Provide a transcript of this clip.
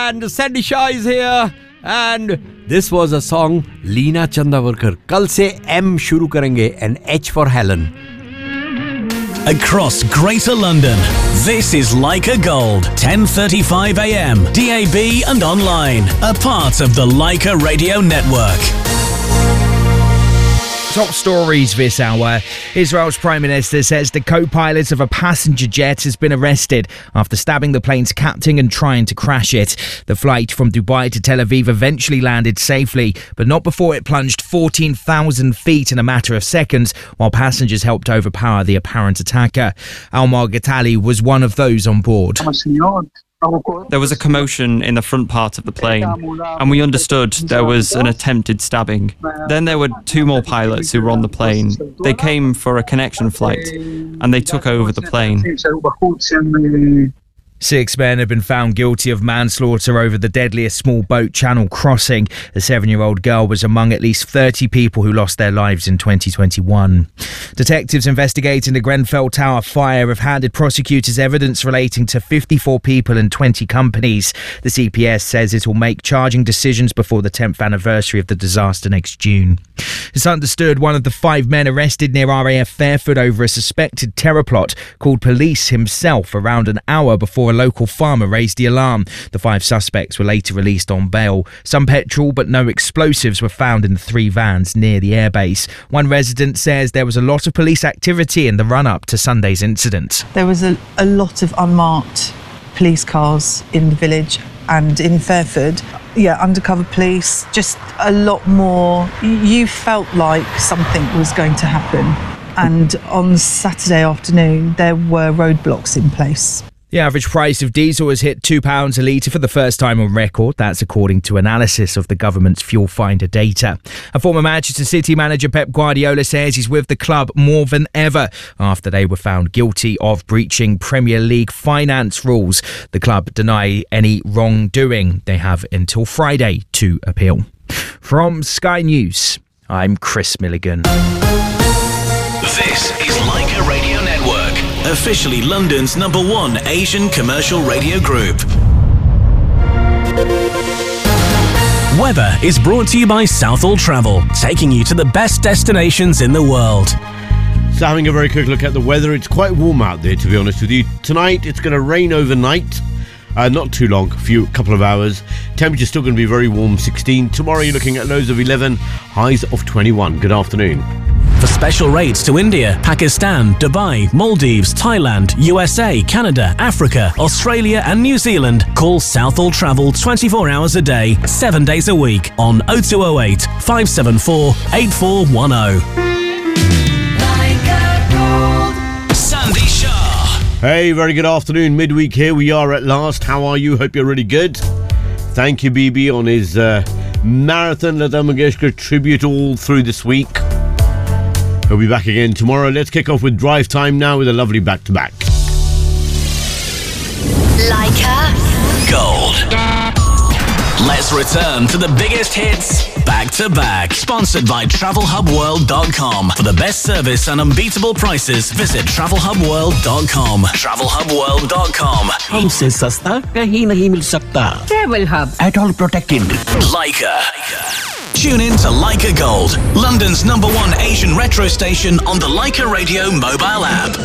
and Sandy Shah is here. And this was a song Leena Chandavarkar. कल से M शुरू करेंगे and H for Helen. Across Greater London, this is Leica Gold, 10:35 a.m. DAB and online, a part of the Leica Radio Network. Top stories this hour. Israel's Prime Minister says the co-pilot of a passenger jet has been arrested after stabbing the plane's captain and trying to crash it. The flight from Dubai to Tel Aviv eventually landed safely, but not before it plunged 14,000 feet in a matter of seconds, while passengers helped overpower the apparent attacker. Almar Gatali was one of those on board. There was a commotion in the front part of the plane, and we understood there was an attempted stabbing. Then there were two more pilots who were on the plane. They came for a connection flight, and they took over the plane. 6 men have been found guilty of manslaughter over the deadliest small boat channel crossing. A 7-year-old girl was among at least 30 people who lost their lives in 2021. Detectives investigating the Grenfell Tower fire have handed prosecutors evidence relating to 54 people and 20 companies. The CPS says it will make charging decisions before the 10th anniversary of the disaster next June. It's understood one of the 5 men arrested near RAF Fairford over a suspected terror plot called police himself around an hour before a local farmer raised the alarm. The 5 suspects were later released on bail. Some petrol but no explosives were found in the 3 vans near the airbase. One resident says there was a lot of police activity in the run-up to Sunday's incident. There was a lot of unmarked police cars in the village and in Fairford. Yeah, undercover police, just a lot more. You felt like something was going to happen. And on Saturday afternoon, there were roadblocks in place. The average price of diesel has hit £2 a litre for the first time on record. That's according to analysis of the government's Fuel Finder data. A former Manchester City manager, Pep Guardiola, says he's with the club more than ever after they were found guilty of breaching Premier League finance rules. The club deny any wrongdoing. They have until Friday to appeal. From Sky News, I'm Chris Milligan. This is Leica Radio Network, officially London's #1 Asian commercial radio group. Weather is brought to you by Southall Travel, taking you to the best destinations in the world. So having a very quick look at the weather, it's quite warm out there, to be honest with you. Tonight it's going to rain overnight. Not too long, couple of hours. Temperature's still going to be very warm, 16. Tomorrow you're looking at lows of 11, highs of 21. Good afternoon. For special rates to India, Pakistan, Dubai, Maldives, Thailand, USA, Canada, Africa, Australia and New Zealand, call Southall Travel 24 hours a day, 7 days a week on 0208 574 8410. Sandy Shah. Hey, very good afternoon. Midweek here we are at last. How are you? Hope you're really good. Thank you, BB, on his marathon Lata Mangeshkar tribute all through this week. He'll be back again tomorrow. Let's kick off with Drive Time now with a lovely back-to-back. Leica Gold. Let's return to the biggest hits back-to-back. Sponsored by TravelHubWorld.com. For the best service and unbeatable prices, visit TravelHubWorld.com. TravelHubWorld.com. हमसे सस्ता कहीं नहीं मिल सकता. Travel Hub. At all protected. Leica. Tune in to Leica Gold, London's #1 Asian retro station on the Leica Radio mobile app.